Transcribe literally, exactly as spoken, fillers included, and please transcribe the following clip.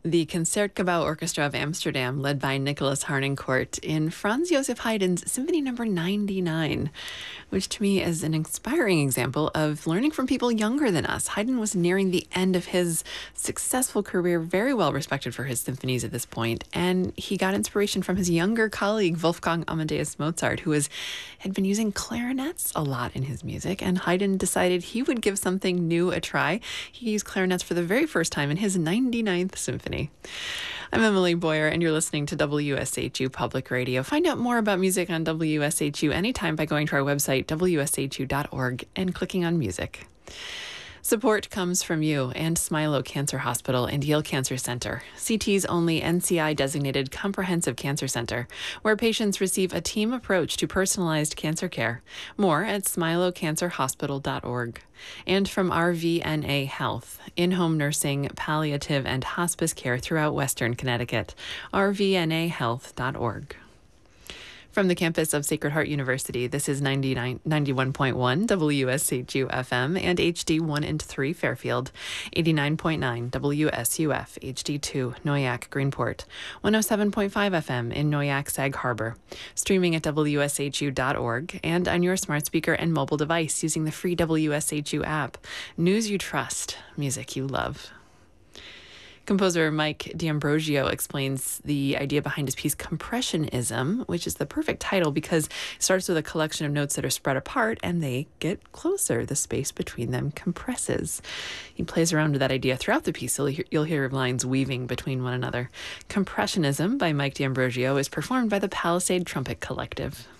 The Concertgebouw Orchestra of Amsterdam, led by Nicholas Harnoncourt, in Franz Joseph Haydn's Symphony Number ninety-nine, which to me is an inspiring example of learning from people younger than us. Haydn was nearing the end of his successful career, very well respected for his symphonies at this point, and he got inspiration from his younger colleague, Wolfgang Amadeus Mozart, who was, had been using clarinets a lot in his music, and Haydn decided he would give something new a try. He used clarinets for the very first time in his ninety-ninth symphony. I'm Emily Boyer, and you're listening to W S H U Public Radio. Find out more about music on W S H U anytime by going to our website, W S H U dot org, and clicking on music. Support comes from you and Smilow Cancer Hospital and Yale Cancer Center, C T's only N C I-designated comprehensive cancer center, where patients receive a team approach to personalized cancer care. More at smilow cancer hospital dot org. And from R V N A Health, in-home nursing, palliative, and hospice care throughout Western Connecticut, r v n a health dot org. From the campus of Sacred Heart University, this is ninety-nine, ninety-one point one W S H U F M and H D one and three Fairfield, eighty-nine point nine W S U F H D two Noyac Greenport, one oh seven point five F M in Noyac Sag Harbor, streaming at W S H U dot org and on your smart speaker and mobile device using the free W S H U app. News you trust, music you love. Composer Mike D'Ambrosio explains the idea behind his piece Compressionism, which is the perfect title because it starts with a collection of notes that are spread apart and they get closer. The space between them compresses. He plays around with that idea throughout the piece, so you'll hear lines weaving between one another. Compressionism by Mike D'Ambrosio is performed by the Palisade Trumpet Collective.